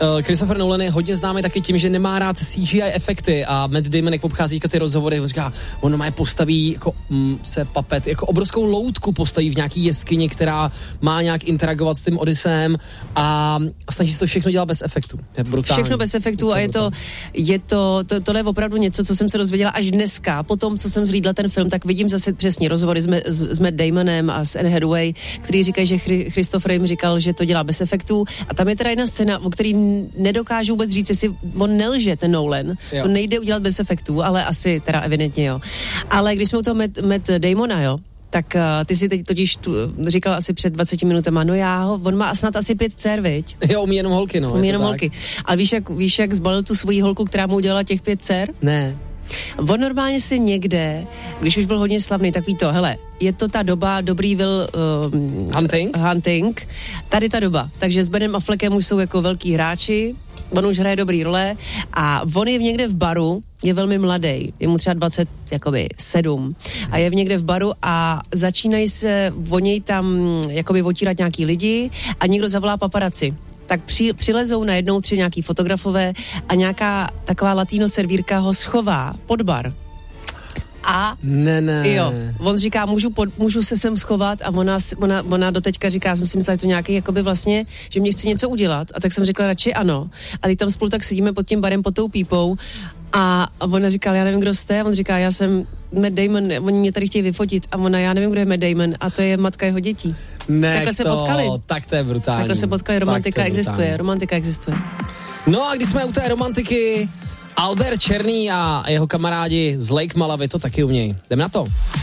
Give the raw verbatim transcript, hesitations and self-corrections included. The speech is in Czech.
uh, Christopher Nolan je hodně známý taky tím, že nemá rád C G I efekty a Matt Damon, jak obchází ty rozhovory, on říká, on má je postaví jako mm, se papet, jako obrovskou loutku postaví v nějaký jeskyni, která má nějak interagovat s tím Odysejem a, a snaží se to všechno dělat bez efektu. Je brutální. Všechno bez efektu a je to, je to, to, tohle je opravdu něco, co jsem se dozvěděla až dneska. Potom, co jsem zhlídla ten film, tak vidím zase přesně rozhovory s, s, s Matt Damonem a s Anne Hathaway, který říkají, že Christopher jim říkal, že to dělá bez efektů. A tam je teda jedna scéna, o který nedokážu vůbec říct, jestli on nelže, ten Nolan. Jo. To nejde udělat bez efektů, ale asi teda evidentně jo. Ale když jsme u toho Matt, Matt Damona, jo, tak uh, ty si teď totiž tu, říkal asi před dvaceti minutama, no já ho, on má snad asi pět dcer, viď? Jo, umí jenom holky, no. Umí jenom holky. Ale víš jak, víš, jak zbalil tu svoji holku, která mu udělala těch pět dcer? Ne. On normálně si někde, když už byl hodně slavný, tak ví to, hele, je to ta doba Dobrýville um, Hunting? Hunting, tady ta doba. Takže s Benem Affleckem už jsou jako velký hráči, on už hraje dobrý role a on je někde v baru, je velmi mladý, je mu třeba dvacet sedm a je v někde v baru a začínají se o něj tam jakoby otírat nějaký lidi a někdo zavolá paparaci. Tak při, přilezou najednou tři nějaký fotografové a nějaká taková latino servírka ho schová pod bar. A ne, ne. Jo, on říká, můžu, pod, můžu se sem schovat a ona, ona, ona doteďka říká, já jsem si myslela, že to nějaký, jakoby vlastně, že mě chce něco udělat a tak jsem řekla radši ano. A teď tam spolu tak sedíme pod tím barem, pod tou pípou a ona říkala, já nevím, kdo jste, a on říká, já jsem Matt Damon, oni mě tady chtějí vyfotit a ona, já nevím, kdo je Matt Damon a to je matka jeho dětí. Ne, takhle se potkali. Tak to je brutální. Takhle se potkali, romantika existuje, romantika existuje. No a když jsme u té romantiky, Albert Černý a jeho kamarádi z Lake Malavy to taky umějí. Jdem na to.